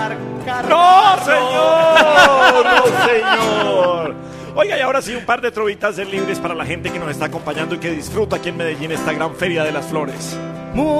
¡No, señor! ¡No, señor! Oiga, y ahora sí, un par de trovitas libres para la gente que nos está acompañando y que disfruta aquí en Medellín esta gran Feria de las Flores.